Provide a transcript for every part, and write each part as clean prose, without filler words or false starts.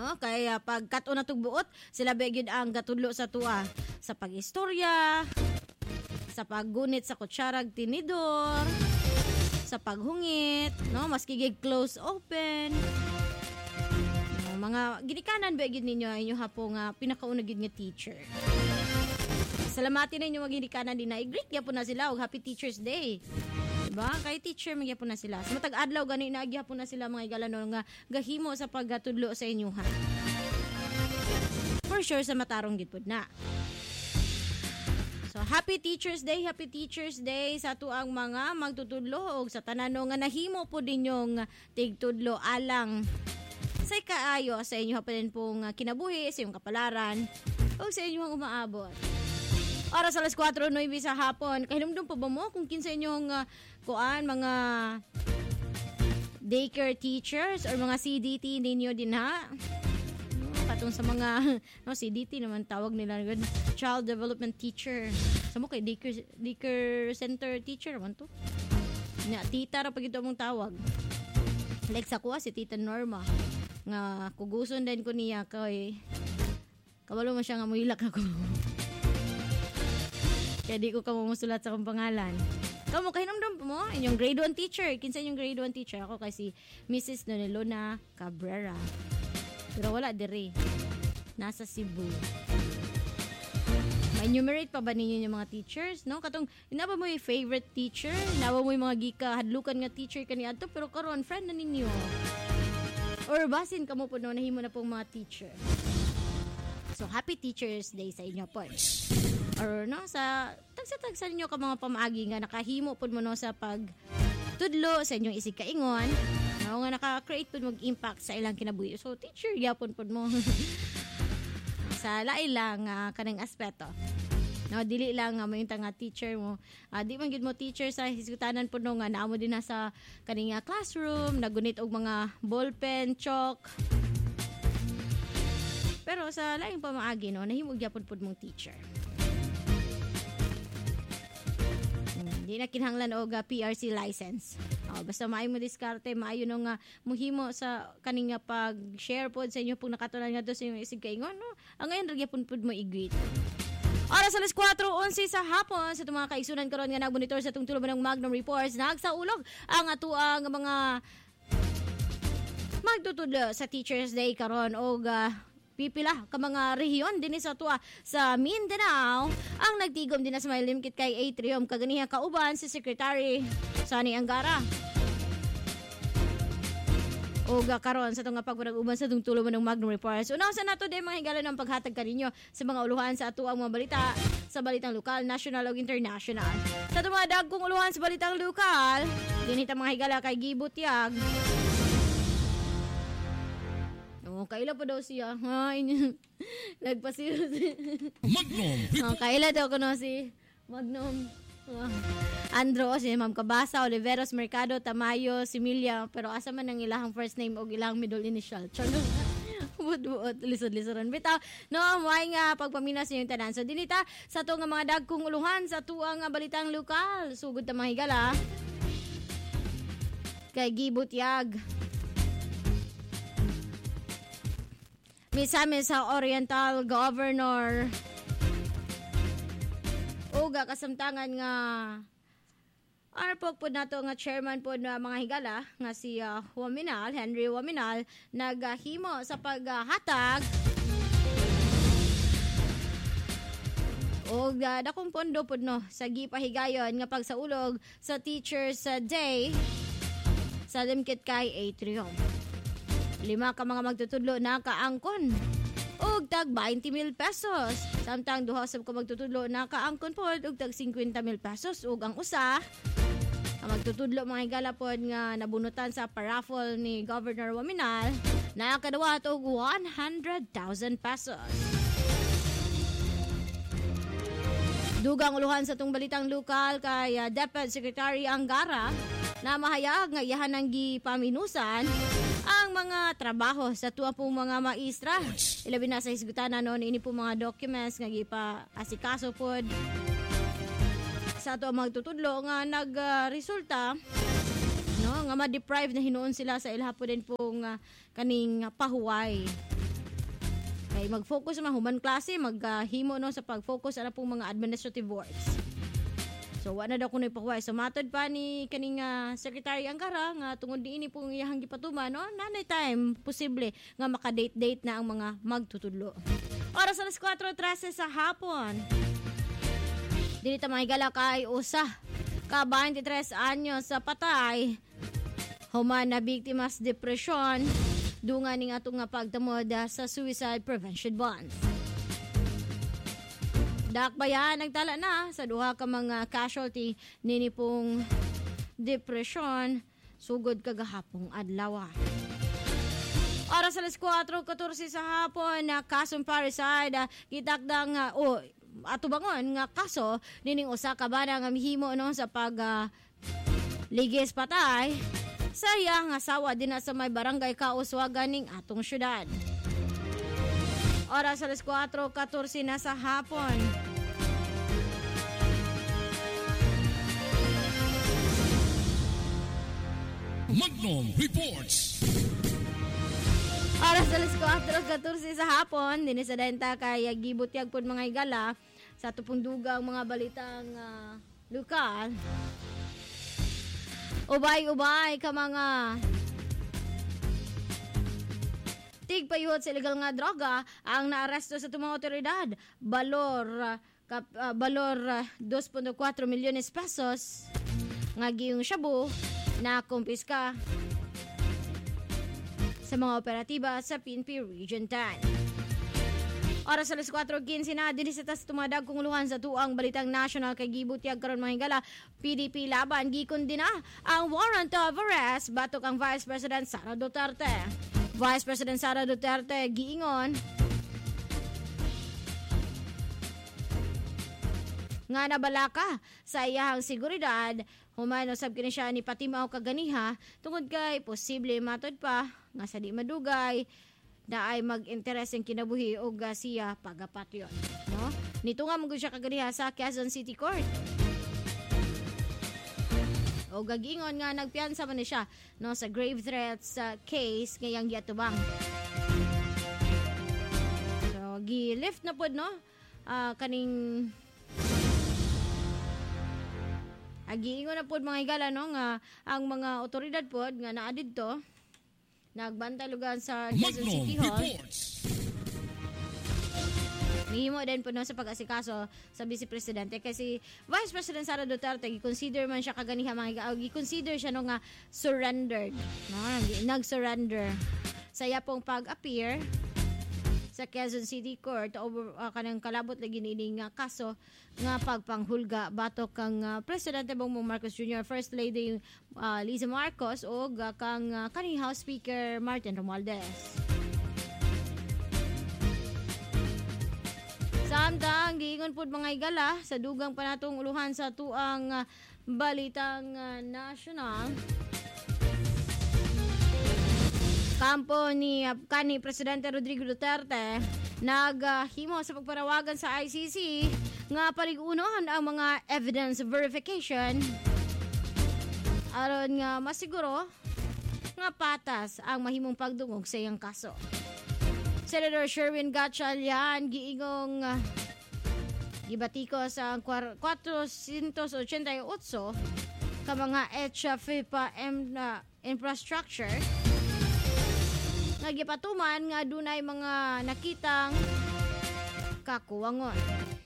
No, kaya pag kato na tugbuot, sila begyud ang gatudlo sa tuwa sa pag-istorya, sa paggunit sa kutsarag tinidor, sa paghungit, no, maski gig close open. No, mga ginikanan begyud ninyo inyo hapo nga pinakauna gid nga teacher. Salamatin ninyo mga ginikanan din na i-greet gyapon na sila og Happy Teachers Day. Diba? Kay teacher magyapon na sila. Sa matag adlaw gani na gyapon na sila mga igalano nga gahimo sa paggatudlo sa inyo ha. For sure sa matarong gid pud na. So Happy Teachers Day sa tuang mga magtutudlo og sa tanan nga nahimo pud ninyong tigtudlo alang sa kaayo sa inyo pa din pong kinabuhi sa inyong kapalaran o sa inyong umaabot. Oras alas 4:09 sa hapon. Kahinumdum pa ba mo kung kinsa inyong mga daycare teachers or mga CDT ninyo din ha? Patong sa mga CDT naman tawag nila Child Development Teacher. Sa mo kay daycare center teacher naman to. Nya tita ra pag ito mong tawag. Like sa kuha si Tita Norma nga kuguson din ko niya kay kabalo man siya nga muhilak ako. Kaya di ko ka mumusulat sa kong pangalan. Kamu, kahinamdam mo, inyong grade 1 teacher. Kinsa inyong grade 1 teacher? Ako kasi Mrs. Nonelona Cabrera. Pero wala dire. Nasa Cebu. Ma-enumerate pa ba ninyo yung mga teachers? No? Katong, inaba mo yung favorite teacher? Inaba mo yung mga gika, hadlukan nga teacher kaniadto, pero karon friend na ninyo. Or basin ka mo po no, nahimo na pong mga teacher. So, Happy Teachers Day sa inyo po. Or no, sa tagsa-tagsa ninyo ka mga pamaagi nga nakahimo po mo no, sa pagtudlo sa inyong isig kaingon. No, nga naka-create po mag-impact sa ilang kinabuhi. So, teacher, yapon po mo. Sa lain lang kanang aspeto. No, dili lang mo yung tanga teacher mo. Di man gid mo teacher sa hisgutanan po no, nga naamo din na sa kaning classroom, nagunit og mga ballpen, chalk. Pero sa laing pamaagi no, nahimog gyapon pud mong teacher. Di na kinahanglan og PRC license. Basta maayo mo diskarte, maayo no nga muhimo sa kaning pag-share pod sa inyo pug nakatunan nga do sa inyong isig kaingon no. Ang ngayon ra gyapon pud mo i-greet. Oras alas 4:11 sa hapon sa mga kaigsunan karon nga nagbonitor sa tungtulo ng Magnum Reports nagsaulog ang atuang mga magtutudlo sa Teachers Day karon og pipila ka mga rehiyon din sa tuwa sa Mindanao ang nagtigom din na sa may limkit kay Atrium kaganiha kauban si Secretary Sonny Angara. O karon sa itong pagpag-uban sa itong tulo mo ng Magnum Reports. Una sa nato din mga higala ng paghatag kaninyo sa mga uluhan sa ato ang mga balita sa balitang lokal, national o international. Sa itong mga dagkong uluhan sa balitang lokal, dinita mga higala kay Gibutyag. Kaila pa daw siya. Nagpasiro si Magnum. Kaila daw ko no si Magnum. Andro, si Ma'am Cabasa, Oliveros, Mercado, Tamayo, Similia. Pero asa man ang ilahang first name o ilang middle initial. Chano. Buot-buot, lisod-lisoran. Bitaw, no, may nga pagpaminas yung tanan. So, dinita, sa to nga mga dagkong uluhan, sa tuang balitang lokal. Sugod ta mga higala. Kay Gibutyag. Misamis sa Oriental Governor uga kasamtangan nga arpok po nato nga chairman po na mga higala nga si Henry Waminal naghimo sa paghatag og dakong pondo po no sa gipahigayon nga pagsaulog sa Teachers Day sa limkit kay Atrium. 5 ka mga magtutudlo na kaangkon og tag 20,000 pesos. Samtang duha sab ka magtutudlo na kaangkon pod og tag 50,000 pesos ug ang usa ang magtutudlo mga higala pod nga nabunutan sa paraffle ni Governor Waminal nakadawat og 100,000 pesos. Dugang uluhan sa tong balitang lokal kay Deputy Secretary Angara na mahayag nga iyahan ang gipaminusan ang mga trabaho sa tuwa pong mga maestra. Ilabi na sa hisgutanan noon ini po mga documents nga gipa-asikaso pod sa ato magtutudlo nga nagresulta no nga ma-deprive na hinuon sila sa ilha po din pong kaning pahuway. kay mag-focus naman human klase maghimo no sa pag-focus ana pong mga administrative works. So wala daw kuno ipakuha. So matod pa ni kaning Secretary Angara nga tungod diini pong iyahang gipatuman no, nanay time posible nga maka-date na ang mga magtutudlo. Oras alas 4:13 sa hapon. Dili ta mahigala kay usa ka 23 anyos sa patay. Human na biktimas depresyon dungan ning atong nga pagtamod sa suicide prevention bonds. Dakbayan nagtala na sa duha ka mga casualty nini pong depression sugod kagahapong adlaw. Oras alas 4:14 sa hapon na kasong parricide gitakdang atubangon nga kaso nining usa ka bana nga mihimo no sa pag ligis patay sa iyang asawa din sa may barangay Kauswagan ning atong syudad. Oras alas 4:14 na sa hapon. Magnum Reports. Oras alas 4:14 sa hapon. Din sa denta kay gibutyag pod mga igala sa tupong dugang mga balitang lokal. Ubay-ubay ka mga tigpayuhot sa illegal nga droga ang naaresto sa tumang otoridad. Balor 2.4 milyones pesos nga giyong shabu na kumpiska sa mga operatiba sa PNP Region 10. Oras alas 4:15 na din sa tumadag kung luhan sa tuang balitang national kay gibutyag karon mga higala PDP laban gikon din ang warrant of arrest batok ang Vice President Sara Duterte. Vice President Sara Duterte giingon nga nabalaka sa iyahang seguridad human usab kini siya ni patimaw kaganiha tungod kay posible matod pa nga sa di madugay na ay mag-interes ang kinabuhi o siya pagapatyon. No? Nito nga magod siya kaganiha sa Quezon City Court. O gagingon nga nagpiansa man ni siya no, sa grave threats case ngayang giatubang. So, gi-lift na pod no, kaning giingon na pod mga higala no, nga ang mga otoridad pod nga naa didto nagbantay lugar sa Quezon City Hall. Nihimo din po no, sa pag-asikaso sa Vice Presidente kasi Vice President Sara Duterte gi-consider man siya kaganiha mga gi-consider siya no nga surrendered no, nag-surrender sa iya pong pag-appear sa Quezon City Court over kanang kalabot lagi ni nga kaso nga pagpanghulga batok kang Presidente Bongbong Marcos Jr., First Lady Liza Marcos o kang kaning House Speaker Martin Romualdez. Samtang giingon pud mga igala sa dugang panatong uluhan sa tuang balitang national. Kampo ni kani Presidente Rodrigo Duterte naghimo sa pagpanawagan sa ICC nga paligunon ang mga evidence verification aron nga masiguro nga patas ang mahimong pagdungog sa iyang kaso. Senator Sherwin Gatchalian giingong gibatiko sa 488 ka mga FIPA infrastructure nga gipatuman nga dunay mga nakitang kakuwangon.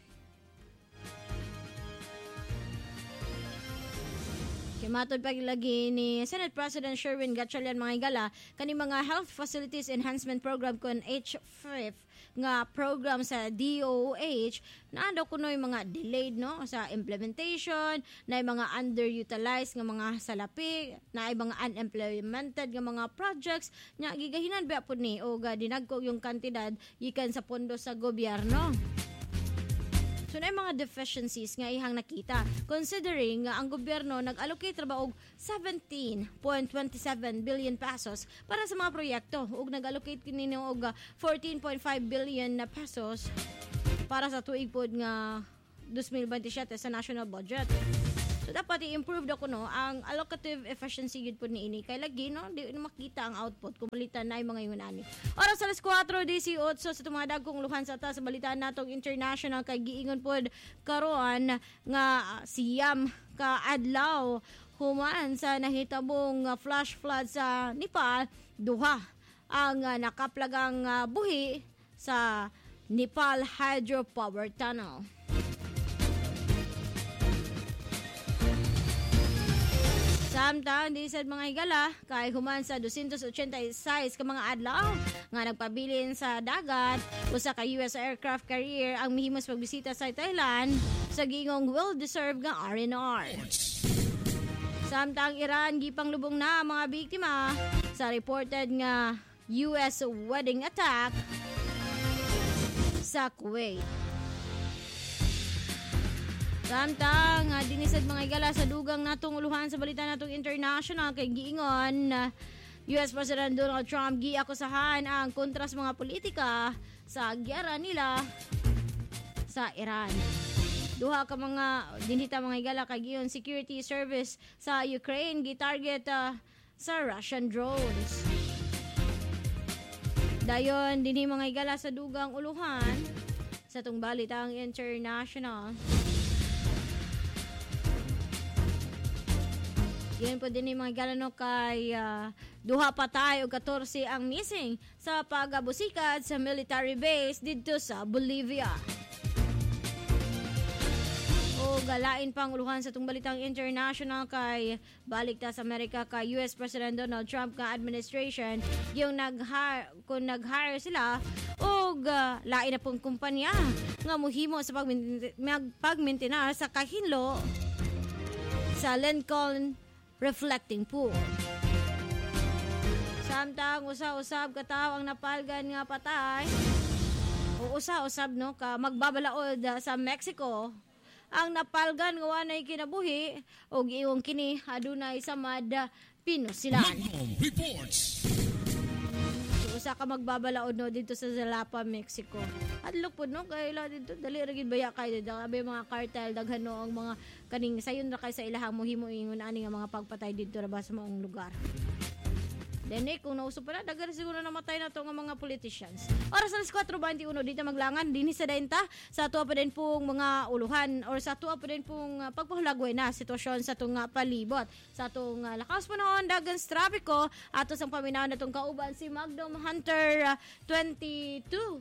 Kimatod paglagi ni Senate President Sherwin Gatchalian mga higala kani mga Health Facilities Enhancement Program kon HFIP nga program sa DOH na daw kunoy mga delayed no sa implementation, na mga underutilized nga mga salapi, na mga unimplemented nga mga projects nya gigahinan ba pud ni o dinagko yung kantidad gikan sa pondo sa gobyerno. So na mga deficiencies nga ihang nakita considering nga ang gobyerno nag-allocate ra og 17.27 billion pesos para sa mga proyekto ug nag-allocate kini og 14.5 billion na pesos para sa tuig pod nga 2027 sa national budget. So dapat i-improve ko no ang allocative efficiency gid po niini kay lagi no di makita ang output kung balitan na ay mga yunani. Oras alas 4:18 sa mga dagkong luhan sa ta sa balitaan natong international kay giingon pod karon nga siyam ka adlaw human sa nahitabong flash flood sa Nepal, duha ang nakaplagang buhi sa Nepal Hydropower Tunnel. Samtang di sad mga higala kay human sa 286 ka mga adlaw nga nagpabilin sa dagat usa ka US aircraft carrier ang mihimos pagbisita sa Thailand sa gingong well-deserved nga R&R. Samtang Iran gipang lubong na ang mga biktima sa reported nga US wedding attack sa Kuwait. Samtang dinisad mga igala sa dugang natong uluhan sa balita natong international kay giingon US President Donald Trump giakusahan ang kontra sa mga politika sa gyera nila sa Iran. Duha ka mga dinhita mga igala kay giyon security service sa Ukraine gitarget sa Russian drones. Dayon dinhi mga igala sa dugang uluhan sa tong balitang international. Yan po din yung mga galano kay duha patay o 14 ang missing sa pag-abusikad sa military base dito sa Bolivia. O galain pang uluhan sa itong balitang international kay balik ta sa Amerika kay US President Donald Trump ka administration yung nag-hire sila o lain na pong kumpanya nga muhimo sa pagmaintenar sa kahinlo sa Lincoln Reflecting Pool. Samtang usa-usab kataw ang napalgan nga patay o usa-usab no ka magbabalaod sa Mexico ang napalgan nga wanay kinabuhi o giiwang kini adunay samad pinusilan. Magnum Reports. Usa ka magbabalaod no dito sa Jalapa, Mexico. Adlok po no kay ila dito dali ra gid baya kay dabi mga cartel daghan no ang mga kaning sayon ra kay sa ilahang mohimo ingon ani nga mga pagpatay dito ra ba sa maong lugar. Dene kung nauso pa na daghan siguro namatay na to nga mga politicians. Oras alas 4:21 dito maglangan dinhi sa dainta sa ato pa din pong mga uluhan or sa ato pa din pong pagpahulagway na sitwasyon sa atong palibot. Sa atong lakas panahon daghan sa trapiko ato sang paminaw natong kauban si Magnum Hunter 22.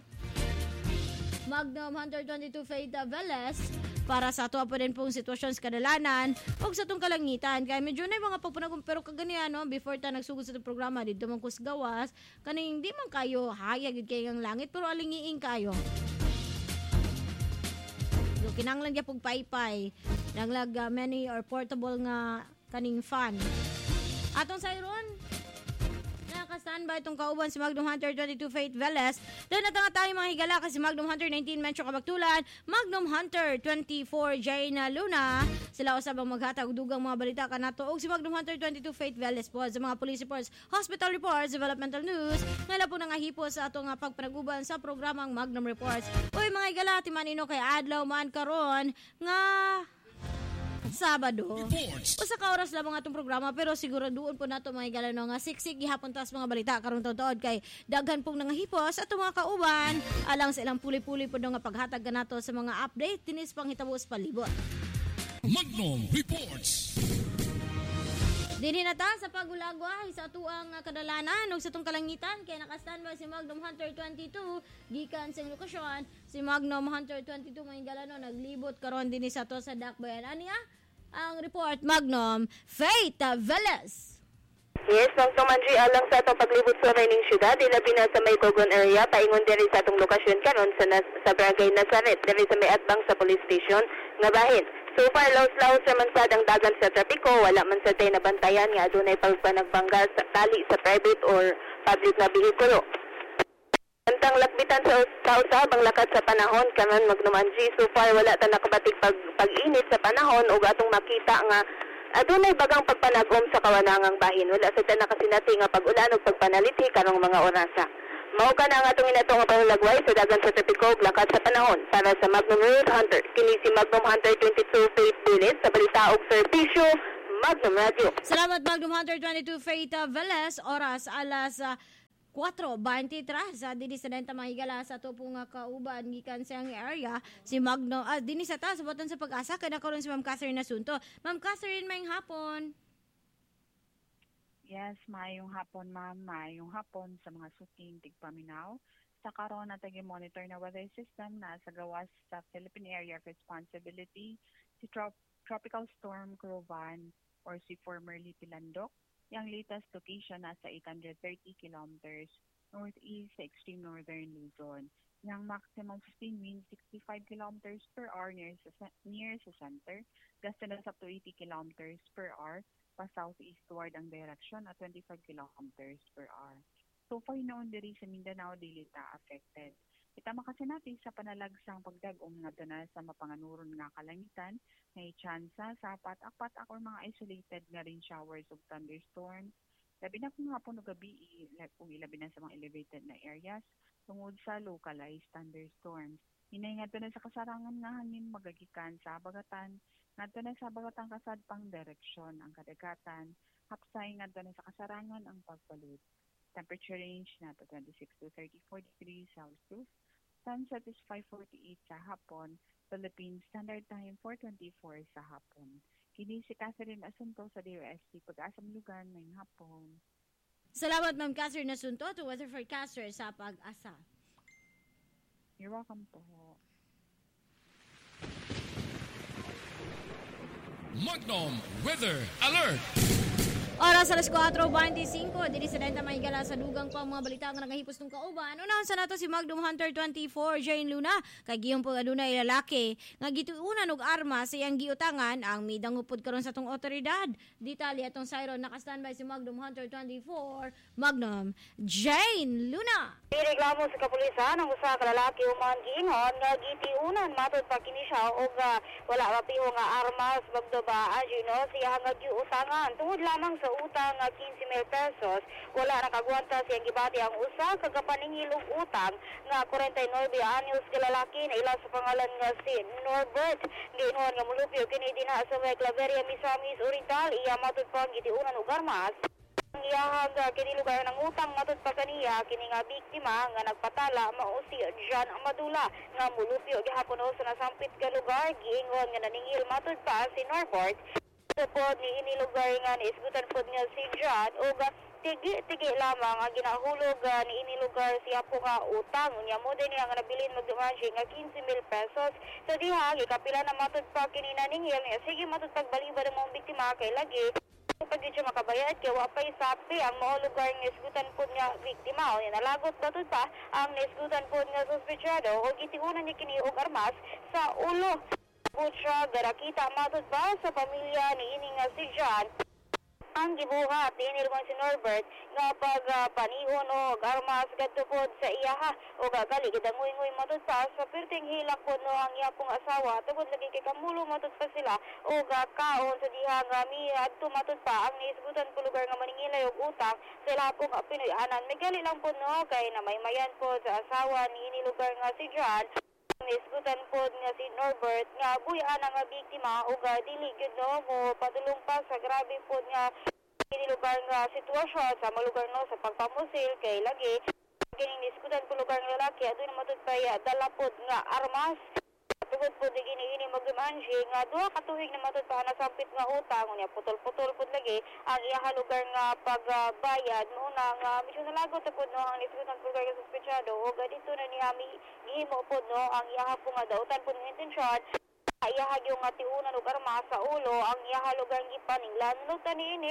Magnum Hunter 22 Faith Velez para sa ato pa din pong sitwasyon sa kadalanan o sa atong kalangitan kay medyo na mga pagpanagom pero kaganiya no before ta nagsugod sa itong programa dito man kus gawas kaning di man kayo hayag gid kay ang langit pero alingiing kayo so kinahanglan gyud pug paypay nanglag many or portable nga kaning fan atong sayron standby itong kauban si Magnum Hunter 22 Faith Velez. Then natanga tayo mga higala kasi Magnum Hunter 19 Metro Kabaktulan, Magnum Hunter 24 Jaina Luna. Sila usab ang maghatag dugang mga balita kanato og si Magnum Hunter 22 Faith Velez po sa mga police reports, hospital reports, developmental news. Ngayon po nangahipo sa atong pagpanaguban sa programang Magnum Reports. Uy mga higala timanino kay adlaw man karon nga Sabado. Usa ka oras lamang atong programa pero siguraduon po nato mga higalano nga siksik gihapon tas mga balita karong tuod kay daghan pong nangahipos atong mga kauban alang sa ilang puli-puli po nga paghatag kanato sa mga update dinis panghitabo sa palibot. Magnum Reports. Dinhi na ta sa pagulagway sa tuang kadalanan ug sa tong kalangitan kay naka-standby si Magnum Hunter 22 gikan sa lokasyon si Magnum Hunter 22 mga higalano naglibot karon dinhi sa to sa Dakbayan ania ang report Magnum Faith Velez. Yes, Mang Tomanji, alang sa itong paglibot sa Raining Syudad, ilabi na sa may Cogon area, paingon din sa itong lokasyon kanon sa Barangay Nazaret, din sa may atbang sa police station, nga bahin. So far, laos-laos naman sad ang dagan sa trapiko, wala man sa tayo nabantayan nga adunay pagpanagbangga sa tali sa private or public na bihikulo. Antang lakbitan sa usab ang lakad sa panahon karon Magnumanji, so far wala ta nakabatik pag-init sa panahon ug atong makita nga adunay bagang pagpanagom sa kawanangang bahin. Wala sa ta nakasinati nga pag-ulan ug pagpanalithi karong mga orasa. Mao ka na ang atong inato nga panglagway sa dagan sa trapiko lakat sa panahon para sa Magnum Road Hunter. Kini si Magnum Hunter 22 Faith Bilis sa balita og serbisyo Magnum Radio. Salamat Magnum Hunter 22 Faith Veles, oras alas 4:23 sa dinhi sa denta mahigala sa to po nga kauban gikan sa ang area si Magnum dinhi sa ta sabotan sa pag-asa kada karon si Ma'am Catherine Asunto. Ma'am Catherine, maayong hapon. Yes, maayong hapon ma'am, maayong hapon sa mga suking tigpaminaw. Sa karon na monitor na weather system na sa gawas sa Philippine Area of Responsibility si Tropical Storm Crovan or si formerly Pilandok. Yung latest location nasa 830 kilometers northeast sa extreme northern Luzon. Yung maximum sustained wind 65 kilometers per hour near sa center, gusting na up to 80 kilometers per hour pa southeastward ang direction at 25 kilometers per hour. So far noon diri sa Mindanao dili ta affected. Itama kasi natin sa panalagsang pagdagom nga na sa mapanganuron nga kalangitan, may tsansa sa apat-apat or mga isolated nga rin showers of thunderstorms. Labi na kung hapon o gabi, labi na sa mga elevated na areas, tungod sa localized thunderstorms. Hinay nga na sa kasarangan nga hangin magagikan sa bagatan, nga na sa bagatan kasad pang direksyon ang kadagatan, hapsay nga na sa kasarangan ang pagbalud. Temperature range na 26 to 34 degrees Celsius. Sunset is 5:48 sa hapon. Philippine Standard Time 4:24 sa hapon. Kini si Catherine Asunto sa DOST Pag-asa Lugan ngayong hapon. Salamat Ma'am Catherine Asunto to weather forecaster sa Pag-asa. You're welcome po. Magnum Weather Alert! Oras alas 4:25, dili sa denta mahigala sa dugang pa ang mga balita nga nagahipos ng kauban. Unahan sa nato si Magnum Hunter 24, Jane Luna, kay giyong po adunay lalaki nga gituunan og armas sa iyang giutangan ang midangupod karon sa tong otoridad. Detalye atong Siron naka-standby si Magnum Hunter 24, Magnum Jane Luna. Ireklamo sa kapulisan ang usa ka lalaki human giingon nga gitiunan matud pa kini siya og wala mapiho nga armas magdoba no siya nga giutangan tungod lamang sa utang nga 15,000 pesos. Wala nakagwanta siyang gibati ang usa kagapaningilong utang nga 49 anyos ka lalaki na ila sa pangalan nga si Norbert. Giingon nga mulupyo kini dinha sa may Claveria, Misamis Oriental. Iya matud pa gitiunan og armas. Ang iyahang kini lugar ng utang matud pa kaniya kini nga biktima nga nagpatala mao si John Amadula nga mulupyo gihapon sa nasampit ka lugar. Giingon nga naningil matud pa si Norbert pod ni ini lugar nga niisgutan pod nga si John o tigi lamang ang ginahulog ni ini lugar siya po nga utang unya mo din nga nabilin magdumansi nga 15,000 pesos sa diha gikapila na matud pa kini naningil niya sige matud pagbaliban ang mga biktima kay lagi pag di siya makabayad kaya wapay sapi ang mga lugar nga isgutan pod nga biktima o nalagot matud pa ang nisgutan pod nga suspechado o gitiunan niya kini og armas sa ulo. Butsa, garakita matud pa sa pamilya ni ini nga si John ang gibuhat ni si Norbert nga pag panihon o armas kadtupod sa iyaha o gagali gidangoy-ngoy matud pa sa perting hilak po no ang iya pong asawa tungod lagi kay kamulo matud pa sila o kaon sa diha nga adto matud pa ang niisgutan po lugar nga maningilay og utang sa ila pong Pinoy-anan migali lang po no kay namaymayan po sa asawa ni ini lugar nga si John nisgutan pod nga si Norbert nga buyan nga biktima ug dili gyud no mo padulong pa sa grabe pod nga kini lugar nga sitwasyon sa mga lugar no sa pagpamusil kay lagi kining nisgutan po lugar nga lalaki adto na matud pa dala pod nga armas tungod pod gini magdumansi nga duha ka tuig na matud pa nasampit nga utang unya putol-putol pod lagi ang iyaha lugar nga pagbayad mo na nga medyo nalagot pod no ang nisgutan po lugar nga suspechado ug dito na niya gihimo pod no ang iyaha po nga dautan pod nga intensyon iyaha gyud nga tiunan og armas sa ulo ang iyaha lugar gipaninglan no tani ini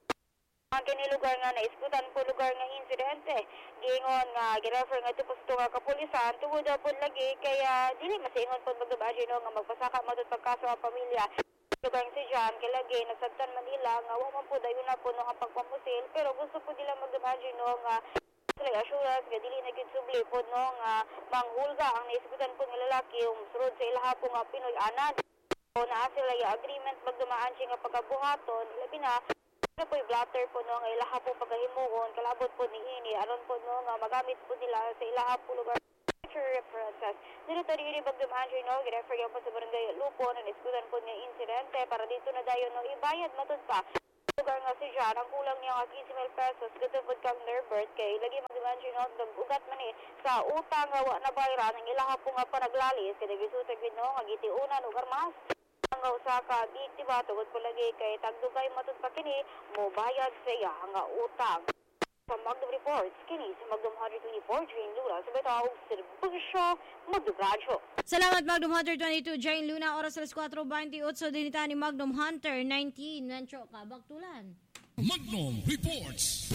ang kini lugar nga naisgutan po lugar nga insidente giingon nga girefer nga tupusto nga kapulisan tungod pod lagi kaya dili masingon pod magdabadyo no nga magpasaka matud pagkaso ang pamilya lugar si John kay lagi nasabtan Manila nga wa man pod dayon na po no ang pagpamusil pero gusto po nila magdabadyo no nga sila assurance nga dili na gid subli pod no nga manghulga ang naisgutan po nga lalaki yung surod sa ilaha po nga Pinoy-anan o naa sila yung agreement magdumaan siya nga pagkabuhaton labi na Ano po yung blatter po no, nga ilaha po pagkahimuon, kalabot po ni ini, aron po no, nga magamit po nila sa ilaha po lugar references. Dito tayo rin Magdum Andrew, no, girefer yan po sa barangay Lupo, na niskutan po niya insidente, para dito na dayon, no, ibayad matod pa. Lugar nga si John, ang kulang niya nga 15,000 pesos, gatubod kang Nurbert, kay lagi Magdum Andrew, no, nag-ugat man sa utang nga na bayran, ang ilaha po nga pa naglalis, kaya nagisutag no, nga gitiunan, ugar mas. Ang usa ka biktima tugod po lagi kay tagdugay matod pa kini mo bayad sa iya nga utang. Sa Magdum Reports, kini sa Magdum 124, Jane Luna, sa Betawag Serbisyo, Magdum Radyo. Salamat Magdum Hunter 22, Jane Luna, oras alas 4:28, dinita ni Magdum Hunter 19, Nancho ka, baktulan. Magnum Reports.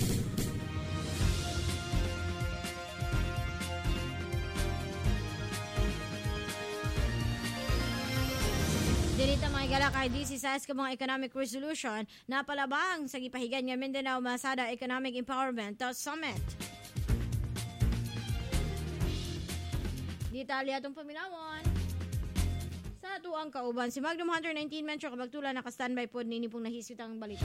Dirita mga igala kay DCSIS ka mga economic resolution na palabang sa gipahigan nga Mindanao Masada Economic Empowerment Summit. Di Italia atong paminawon. Sa tuang kauban, si Magnum Hunter 19 Mencho kabagtula naka-standby po nini pong nahisit ang balita.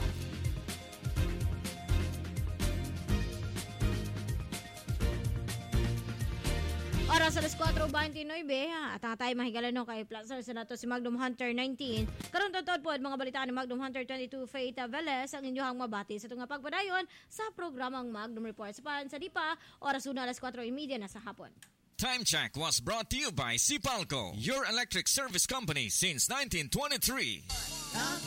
Oras alas 4:29 at ang tayo mahigalano kay Plaza sa nato si Magnum Hunter 19. Karon totoo po at mga balita ni Magnum Hunter 22 Faith Velez ang inyong mabati sa tunga pagpadayon sa programang Magnum Report. Sa Dipa, oras una alas 4:30 na sa hapon. Time check was brought to you by Sipalco, your electric service company since 1923.